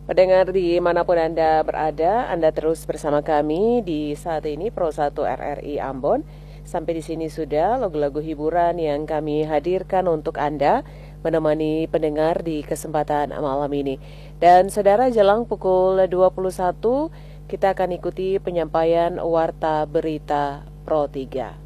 Pendengar dimanapun Anda berada, Anda terus bersama kami di saat ini Pro 1 RRI Ambon. Sampai di sini sudah lagu-lagu hiburan yang kami hadirkan untuk Anda, menemani pendengar di kesempatan malam ini. Dan saudara, jelang pukul 21, kita akan ikuti penyampaian Warta Berita Pro 3.